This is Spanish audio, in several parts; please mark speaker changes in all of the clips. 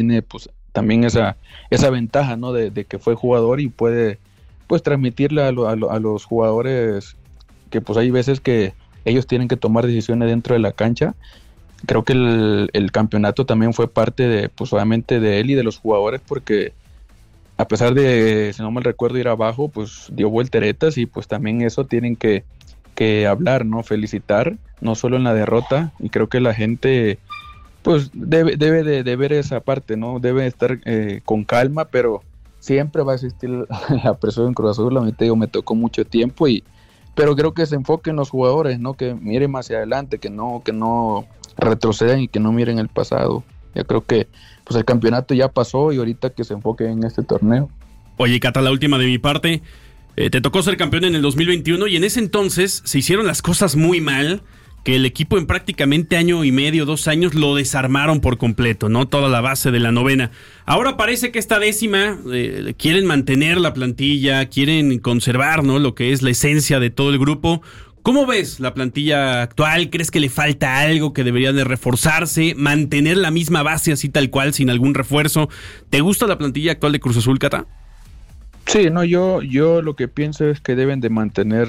Speaker 1: tiene pues también esa ventaja, ¿no? De que fue jugador y puede pues transmitirle a los jugadores que pues hay veces que ellos tienen que tomar decisiones dentro de la cancha. Creo que el campeonato también fue parte de, pues obviamente de él y de los jugadores, porque a pesar de, si no mal recuerdo, ir abajo, pues dio volteretas y pues también eso tienen que hablar, ¿no? Felicitar, no solo en la derrota, y creo que la gente pues debe de ver esa parte, ¿no? Debe estar con calma, pero siempre va a existir la presión en Cruz Azul. Me tocó mucho tiempo, pero creo que se enfoquen los jugadores, ¿no? Que miren hacia adelante, que no retrocedan y que no miren el pasado. Ya creo que pues el campeonato ya pasó y ahorita que se enfoquen en este torneo.
Speaker 2: Oye, Cata, la última de mi parte. Te tocó ser campeón en el 2021 y en ese entonces se hicieron las cosas muy mal, que el equipo en prácticamente año y medio, 2 años, lo desarmaron por completo, ¿no? Toda la base de la novena. Ahora parece que esta décima quieren mantener la plantilla, quieren conservar, ¿no? Lo que es la esencia de todo el grupo. ¿Cómo ves la plantilla actual? ¿Crees que le falta algo, que debería de reforzarse, mantener la misma base así tal cual, sin algún refuerzo? ¿Te gusta la plantilla actual de Cruz Azul, Cata?
Speaker 1: Sí, no, yo lo que pienso es que deben de mantener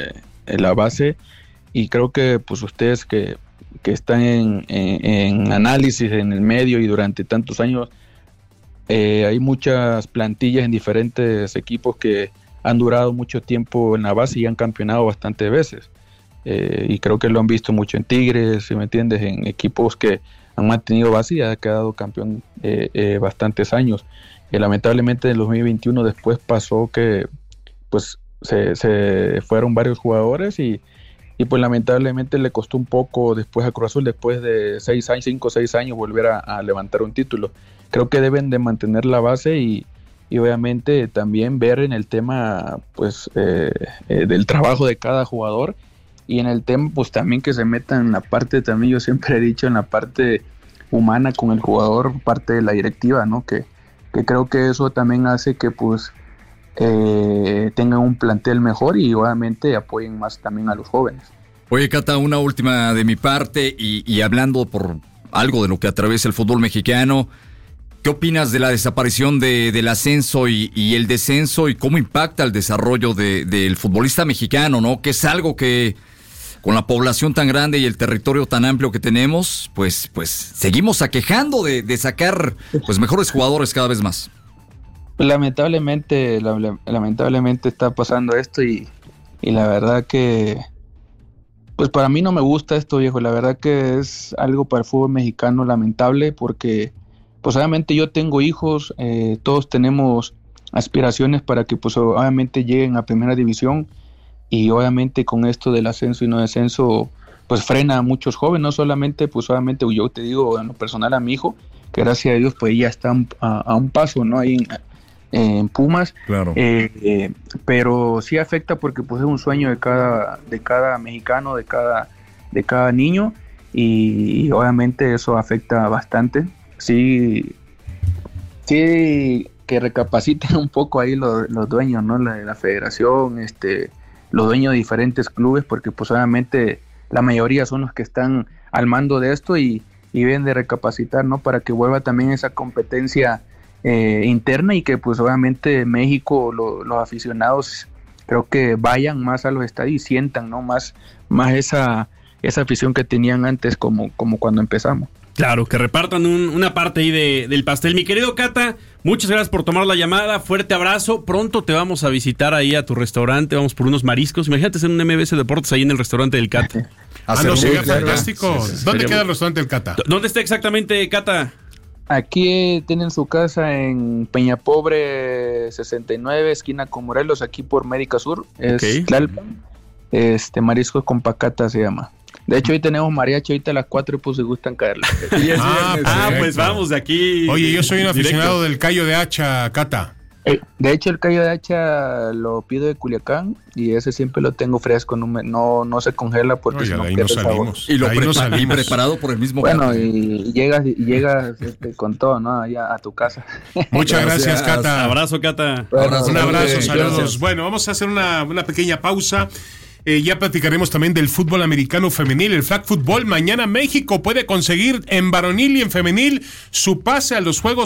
Speaker 1: la base, y creo que pues ustedes que están en análisis en el medio y durante tantos años, hay muchas plantillas en diferentes equipos que han durado mucho tiempo en la base y han campeonado bastantes veces, y creo que lo han visto mucho en Tigres, si me entiendes, en equipos que han mantenido base y ha quedado campeón bastantes años. Lamentablemente en el 2021 después pasó que pues se fueron varios jugadores y pues lamentablemente le costó un poco después a Cruz Azul, después de 5 o 6 años, volver a levantar un título. Creo que deben de mantener la base y obviamente también ver en el tema pues del trabajo de cada jugador, y en el tema pues también que se metan en la parte, también yo siempre he dicho, en la parte humana con el jugador, parte de la directiva, ¿no? Que creo que eso también hace que pues tengan un plantel mejor y obviamente apoyen más también a los jóvenes.
Speaker 3: Oye, Cata, una última de mi parte y hablando por algo de lo que atraviesa el fútbol mexicano, ¿qué opinas de la desaparición del ascenso y el descenso y cómo impacta el desarrollo del futbolista mexicano, ¿no? Que es algo que con la población tan grande y el territorio tan amplio que tenemos, pues seguimos aquejando de sacar pues mejores jugadores cada vez más.
Speaker 1: Lamentablemente está pasando esto y la verdad que pues para mí no me gusta esto, viejo. La verdad que es algo para el fútbol mexicano lamentable, porque pues obviamente yo tengo hijos, todos tenemos aspiraciones para que pues obviamente lleguen a primera división, y obviamente con esto del ascenso y no descenso pues frena a muchos jóvenes, no solamente pues obviamente yo te digo en lo personal a mi hijo, que gracias a Dios pues ya está a un paso, ¿no? Ahí en Pumas,
Speaker 3: claro.
Speaker 1: Pero sí afecta porque pues es un sueño de cada mexicano, de cada niño, y obviamente eso afecta bastante. Sí que recapaciten un poco ahí los dueños, ¿no? La federación, los dueños de diferentes clubes, porque pues obviamente la mayoría son los que están al mando de esto y deben de recapacitar, ¿no? Para que vuelva también esa competencia interna, y que pues obviamente México, los aficionados creo que vayan más a los estadios y sientan, ¿no? más esa afición que tenían antes, como cuando empezamos.
Speaker 2: Claro, que repartan una parte ahí del pastel. Mi querido Cata, muchas gracias por tomar la llamada, fuerte abrazo. Pronto te vamos a visitar ahí a tu restaurante, vamos por unos mariscos. Imagínate hacer un MBS Deportes ahí en el restaurante del Cata.
Speaker 4: No, sería fantástico. ¿Dónde queda el restaurante del Cata?
Speaker 2: ¿Dónde está exactamente, Cata?
Speaker 1: Aquí tienen su casa en Peñapobre 69, esquina con Morelos, aquí por Médica Sur. Es Tlalpan. Mariscos con Pacata se llama. De hecho, hoy tenemos mariachi ahorita a las 4 y pues si gustan caerle.
Speaker 2: Pues vamos de aquí.
Speaker 4: Oye, yo soy un aficionado del callo de hacha, Cata.
Speaker 1: De hecho, el callo de hacha lo pido de Culiacán y ese siempre lo tengo fresco, no se congela porque si no pierde el sabor.
Speaker 3: Y lo preparado por el mismo.
Speaker 1: Bueno, y llegas con todo, ¿no? Allá a tu casa.
Speaker 4: Muchas gracias, Cata.
Speaker 2: Abrazo, Cata.
Speaker 4: Un abrazo, saludos. Bueno, vamos a hacer una pequeña pausa. Ya platicaremos también del fútbol americano femenil, el flag football. Mañana México puede conseguir en varonil y en femenil su pase a los Juegos